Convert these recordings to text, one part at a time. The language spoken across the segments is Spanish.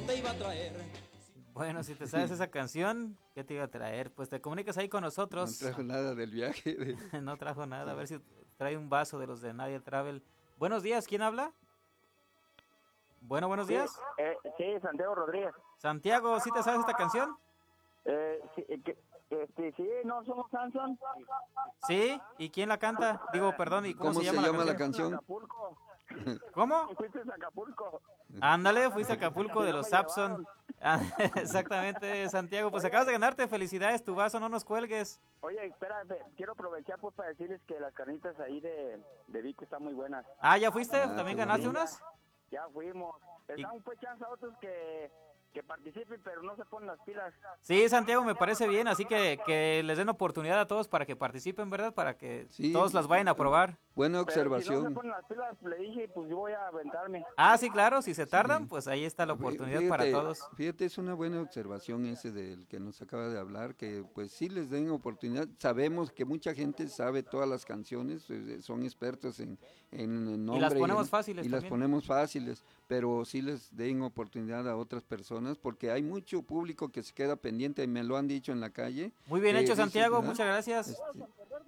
te iba a traer. Bueno, si te sabes esa canción, ¿qué te iba a traer? Pues te comunicas ahí con No nosotros. trajo nada del viaje. No trajo nada, a ver si trae un vaso de los de Nadia Travel. Buenos días, ¿quién habla? Bueno, buenos Sí, días. sí, Santiago Rodríguez. Santiago, ¿sí te sabes esta canción? Sí, sí, no somos Samson. Sí, ¿y quién la canta? Digo, perdón, ¿y cómo ¿Cómo se se llama llama la canción? canción? Acapulco. ¿Cómo? Fuiste a Acapulco. Ándale, fuiste a Acapulco Y de no los me Sapson. llevaron. Exactamente, Santiago, pues Oye. acabas de ganarte, felicidades, tu vaso, no nos cuelgues. Oye, espérate, quiero aprovechar pues para decirles que las carnitas ahí de Vico están muy buenas. Ah, ¿ya fuiste? Ah, ¿También qué ganaste bueno. unas? Ya fuimos. Les Y- damos pues chance a otros que participen, pero no se ponen las pilas. Sí, Santiago, me parece bien, así que les den oportunidad a todos para que participen, ¿verdad? Para que Sí, todos las vayan a probar. buena Pero si no se observación. ponen las pilas, le dije, pues yo voy a aventarme. Ah, sí, claro, si se tardan, Sí. pues ahí está la oportunidad para Fíjate, todos. fíjate, es una buena observación ese del que nos acaba de hablar, que pues sí les den oportunidad. Sabemos que mucha gente sabe todas las canciones, son expertos en el Y las nombre ponemos fáciles y las también. ponemos fáciles, pero sí les den oportunidad a otras personas, porque hay mucho público que se queda pendiente, y me lo han dicho en la calle. Muy bien que hecho, dice, Santiago, ¿verdad? muchas gracias. Este,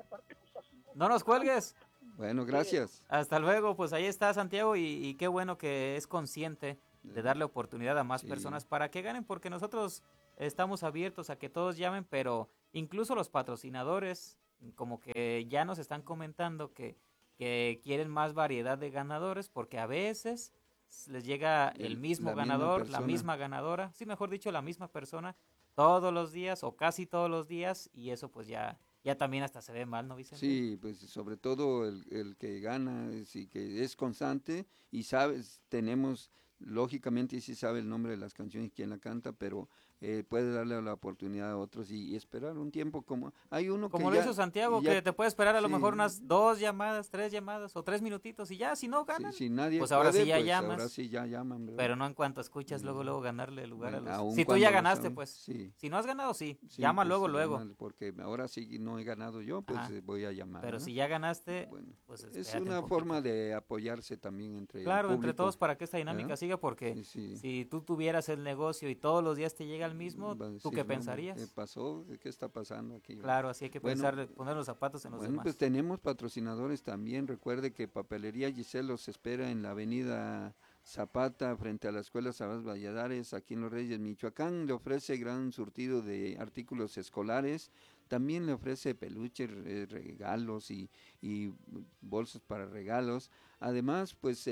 No nos cuelgues. bueno, gracias. Hasta luego, pues ahí está Santiago y qué bueno que es consciente de darle oportunidad a más Sí. personas para que ganen, porque nosotros estamos abiertos a que todos llamen, pero incluso los patrocinadores como que ya nos están comentando que quieren más variedad de ganadores, porque a veces les llega el mismo la misma ganador, la persona. misma ganadora, sí, mejor dicho, la misma persona todos los días o casi todos los días, y eso pues ya también hasta se ve mal, ¿no, Vicente? Sí, pues sobre todo el que gana y que es constante y sabes, tenemos, lógicamente sí sabe el nombre de las canciones, quién la canta, pero puede darle la oportunidad a otros y esperar un tiempo como, hay uno Como que lo ya, hizo Santiago, ya que te puede esperar a lo sí, mejor unas 2 llamadas, 3 llamadas o 3 minutitos y ya, si no si, ganan, si nadie pues ahora puede, sí ya pues llamas. ahora sí ya llaman, ¿verdad? Pero no en cuanto escuchas luego ganarle el lugar a Bueno, los... aun Si tú ya cuando lo ganaste, saben, pues. sí. Si no has ganado, sí. Sí, Llama pues, luego. llámale, porque ahora sí no he ganado yo, pues Ajá. voy a llamar, Pero ¿verdad? si ya ganaste, Bueno, pues es espérate un una poquito. forma de apoyarse también entre el Claro, entre público, todos para que esta dinámica ¿verdad? siga, porque Sí, sí. si tú tuvieras el negocio y todos los días te llega el mismo, Va a ¿tú decir, qué no, pensarías? ¿qué pasó? ¿Qué está pasando aquí? Claro, así hay que Bueno, pensar, poner los zapatos en los bueno, pues demás. tenemos patrocinadores también. Recuerde que Papelería Giselle los espera en la avenida Zapata, frente a la Escuela Sabas Valladares, aquí en Los Reyes, Michoacán. Le ofrece gran surtido de artículos escolares. También le ofrece peluches, regalos y bolsas para regalos. Además, pues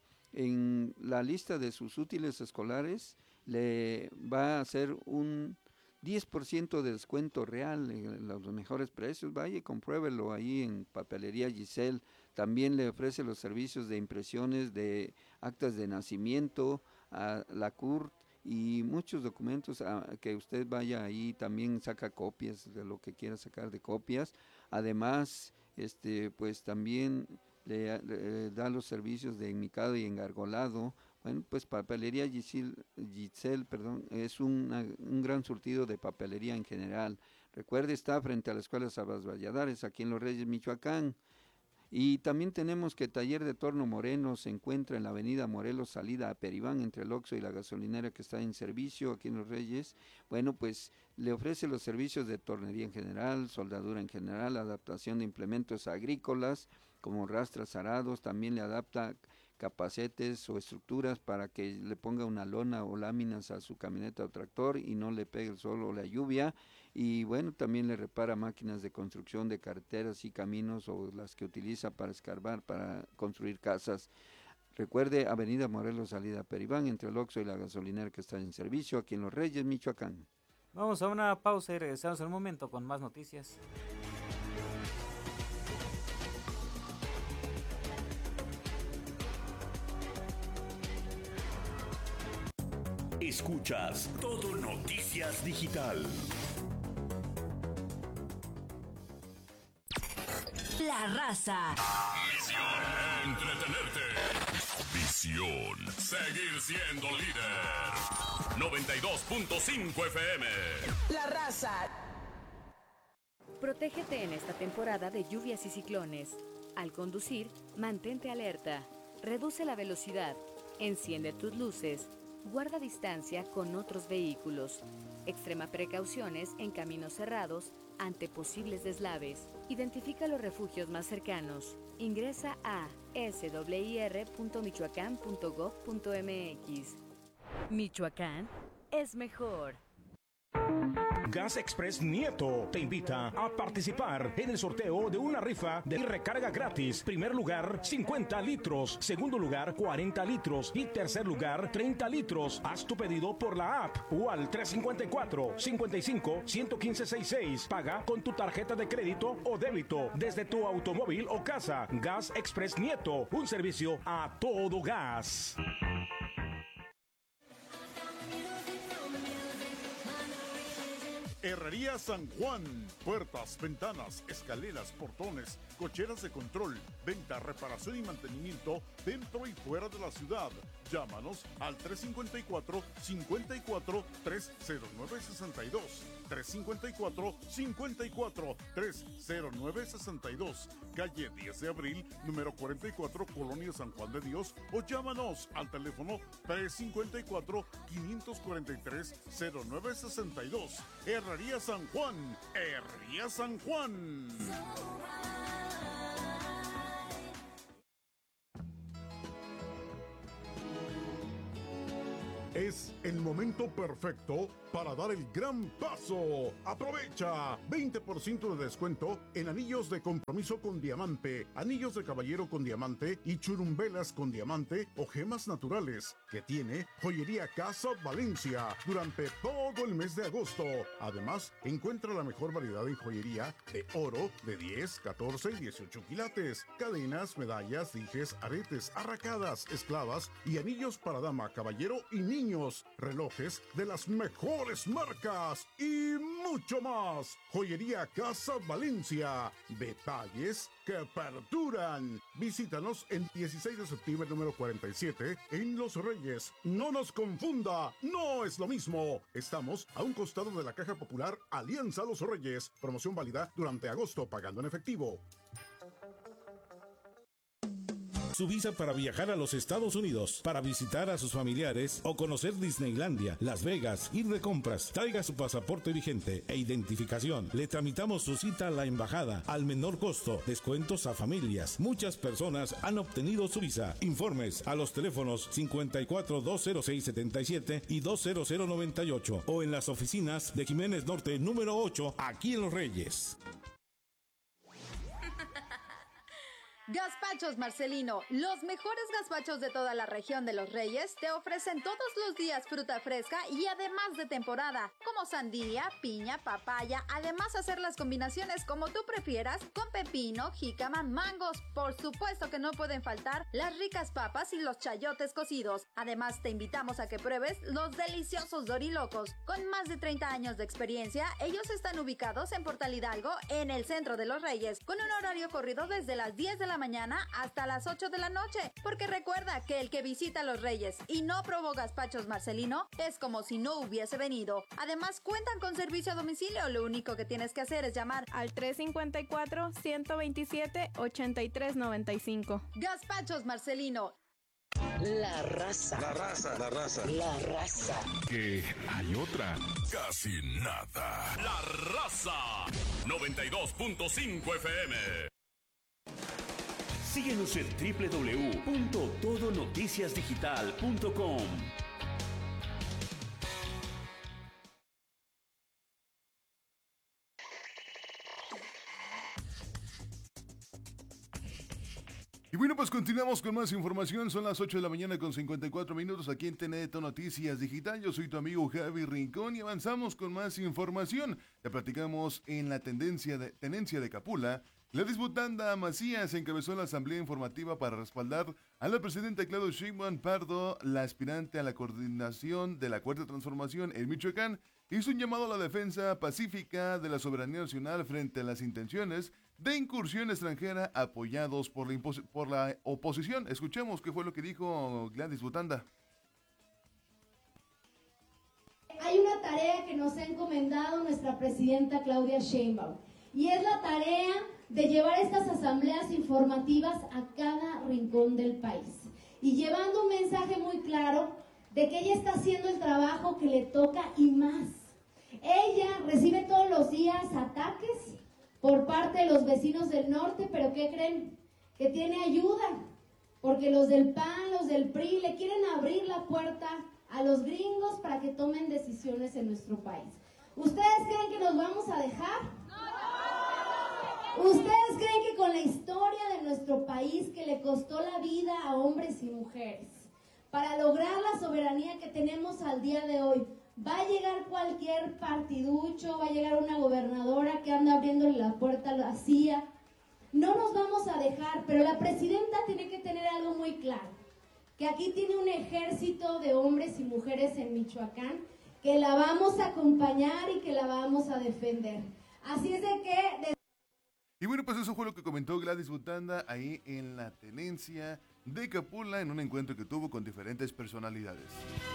en la lista de sus útiles escolares le va a hacer un 10% de descuento real en los mejores precios. Vaya y compruébelo ahí en Papelería Giselle. También le ofrece los servicios de impresiones de actas de nacimiento, a la CURT y muchos documentos que usted vaya ahí, también saca copias de lo que quiera sacar de copias. Además, pues también le da los servicios de enmicado y engargolado. Bueno, pues Papelería Giselle, perdón, es un gran surtido de papelería en general. Recuerde, está frente a la Escuela Sabas Valladares, aquí en Los Reyes, Michoacán. Y también tenemos que Taller de Torno Moreno se encuentra en la avenida Morelos, salida a Peribán, entre el Oxxo y la gasolinera que está en servicio aquí en Los Reyes. Bueno, pues le ofrece los servicios de tornería en general, soldadura en general, adaptación de implementos agrícolas como rastras, arados, también le adapta capacetes o estructuras para que le ponga una lona o láminas a su camioneta o tractor y no le pegue el sol o la lluvia. Y bueno, también le repara máquinas de construcción de carreteras y caminos o las que utiliza para escarbar, para construir casas. Recuerde, Avenida Morelos, salida a Peribán, entre el Oxxo y la gasolinera que está en servicio aquí en Los Reyes, Michoacán. Vamos a una pausa y regresamos en un momento con más noticias. Escuchas Todo Noticias Digital. La raza. Misión: entretenerte. Visión: seguir siendo líder. 92.5 FM. La raza. Protégete en esta temporada de lluvias y ciclones. Al conducir, mantente alerta. Reduce la velocidad. Enciende tus luces. Guarda distancia con otros vehículos. Extrema precauciones en caminos cerrados ante posibles deslaves. Identifica los refugios más cercanos. Ingresa a swir.michoacán.gov.mx. Michoacán es mejor. Gas Express Nieto te invita a participar en el sorteo de una rifa de recarga gratis. Primer lugar, 50 litros. Segundo lugar, 40 litros. Y tercer lugar, 30 litros. Haz tu pedido por la app o al 354-55-115-66. Paga con tu tarjeta de crédito o débito desde tu automóvil o casa. Gas Express Nieto, un servicio a todo gas. Herrería San Juan. Puertas, ventanas, escaleras, portones, cocheras de control, venta, reparación y mantenimiento dentro y fuera de la ciudad. Llámanos al 354-54-30962. 354-54-30962. Calle 10 de abril, número 44, Colonia San Juan de Dios. O llámanos al teléfono 354-543-0962. Herrería San Juan. Herrería San Juan. Es el momento perfecto para dar el gran paso. Aprovecha 20% de descuento en anillos de compromiso con diamante, anillos de caballero con diamante y churumbelas con diamante o gemas naturales que tiene Joyería Casa Valencia durante todo el mes de agosto. Además, encuentra la mejor variedad en joyería de oro de 10, 14 y 18 quilates, cadenas, medallas, dijes, aretes, arracadas, esclavas y anillos para dama, caballero y niños. Relojes de las mejores marcas y mucho más. Joyería Casa Valencia. Detalles que perduran. Visítanos en 16 de septiembre número 47 en Los Reyes. No nos confunda, no es lo mismo. Estamos a un costado de la Caja Popular Alianza Los Reyes. Promoción válida durante agosto pagando en efectivo. Su visa para viajar a los Estados Unidos, para visitar a sus familiares o conocer Disneylandia, Las Vegas, ir de compras. Traiga su pasaporte vigente e identificación. Le tramitamos su cita a la embajada al menor costo. Descuentos a familias. Muchas personas han obtenido su visa. Informes a los teléfonos 54-206-77 y 20098 o en las oficinas de Jiménez Norte número 8 aquí en Los Reyes. Gazpachos Marcelino, los mejores gazpachos de toda la región de Los Reyes, te ofrecen todos los días fruta fresca y además de temporada, como sandía, piña, papaya, además hacer las combinaciones como tú prefieras, con pepino, jícama, mangos, por supuesto que no pueden faltar las ricas papas y los chayotes cocidos. Además te invitamos a que pruebes los deliciosos dorilocos. Con más de 30 años de experiencia, ellos están ubicados en Portal Hidalgo, en el centro de Los Reyes, con un horario corrido desde las 10 de la mañana hasta las 8 de la noche, porque recuerda que el que visita Los Reyes y no probó gazpachos Marcelino es como si no hubiese venido. Además cuentan con servicio a domicilio, lo único que tienes que hacer es llamar al 354-127-8395. Gazpachos Marcelino. La raza. La raza. La raza. La raza. Que hay otra. Casi nada. La raza. 92.5 FM. Síguenos en www.todonoticiasdigital.com. Y bueno, pues continuamos con más información. Son las 8 de la mañana con 54 minutos aquí en TNT Noticias Digital. Yo soy tu amigo Javi Rincón y avanzamos con más información. Ya platicamos en la tenencia de Capula. La disputanda Macías encabezó la asamblea informativa para respaldar a la presidenta Claudia Sheinbaum Pardo, la aspirante a la coordinación de la Cuarta Transformación en Michoacán. Hizo un llamado a la defensa pacífica de la soberanía nacional frente a las intenciones de incursión extranjera apoyados por la oposición. Escuchemos qué fue lo que dijo Gladys Butanda. Hay una tarea que nos ha encomendado nuestra presidenta Claudia Sheinbaum y es la tarea de llevar estas asambleas informativas a cada rincón del país y llevando un mensaje muy claro de que ella está haciendo el trabajo que le toca y más. Ella recibe todos los días ataques por parte de los vecinos del norte, pero ¿qué creen? Que tiene ayuda, porque los del PAN, los del PRI le quieren abrir la puerta a los gringos para que tomen decisiones en nuestro país. ¿Ustedes creen que nos vamos a dejar? ¿Ustedes creen que con la historia de nuestro país que le costó la vida a hombres y mujeres, para lograr la soberanía que tenemos al día de hoy, va a llegar cualquier partiducho, va a llegar una gobernadora que anda abriéndole la puerta a la CIA? No nos vamos a dejar, pero la presidenta tiene que tener algo muy claro, que aquí tiene un ejército de hombres y mujeres en Michoacán, que la vamos a acompañar y que la vamos a defender. Así es de que... Y bueno, pues eso fue lo que comentó Gladys Butanda ahí en la tenencia de Capula en un encuentro que tuvo con diferentes personalidades.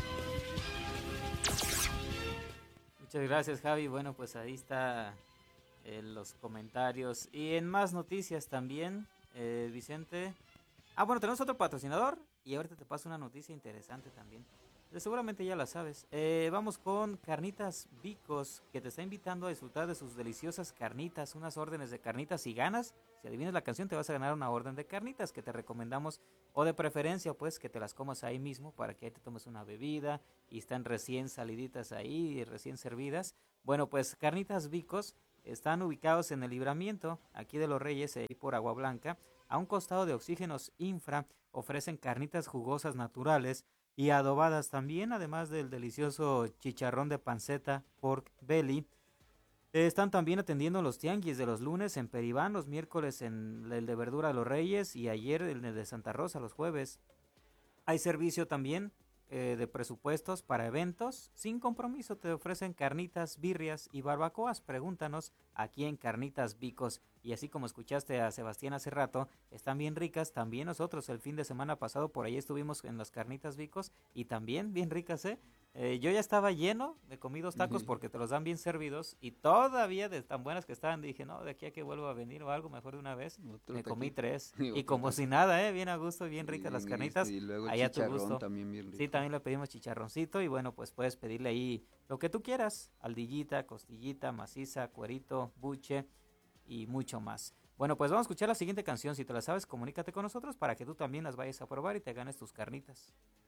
Muchas gracias, Javi. Bueno, pues ahí está los comentarios. Y en más noticias también, Vicente. Bueno, tenemos otro patrocinador y ahorita te paso una noticia interesante también. Seguramente ya la sabes. Vamos con Carnitas Vicos, que te está invitando a disfrutar de sus deliciosas carnitas, unas órdenes de carnitas. Si ganas, si adivinas la canción, te vas a ganar una orden de carnitas que te recomendamos, o de preferencia, pues, que te las comas ahí mismo para que ahí te tomes una bebida y están recién saliditas ahí, recién servidas. Bueno, pues Carnitas Vicos están ubicados en el Libramiento, aquí de Los Reyes, ahí por Agua Blanca, a un costado de Oxígenos Infra. Ofrecen carnitas jugosas naturales y adobadas también, además del delicioso chicharrón de panceta, pork belly. Están también atendiendo los tianguis de los lunes en Peribán, los miércoles en el de verdura de Los Reyes y ayer en el de Santa Rosa los jueves. Hay servicio también de presupuestos para eventos. Sin compromiso te ofrecen carnitas, birrias y barbacoas. Pregúntanos aquí en Carnitas Vicos. Y así como escuchaste a Sebastián hace rato, están bien ricas. También nosotros el fin de semana pasado por ahí estuvimos en las Carnitas Vicos y también bien ricas, yo ya estaba lleno de comidos tacos porque te los dan bien servidos y todavía de tan buenas que estaban dije, no, de aquí a que vuelvo a venir o algo mejor de una vez. Me comí 3 y como si nada, bien a gusto, bien ricas las carnitas. Y luego ahí a tu chicharrón gusto. también bien rico. Sí, también le pedimos chicharroncito y bueno, pues puedes pedirle ahí lo que tú quieras, aldillita, costillita, maciza, cuerito, buche y mucho más. Bueno, pues vamos a escuchar la siguiente canción. Si te la sabes, comunícate con nosotros para que tú también las vayas a probar y te ganes tus carnitas.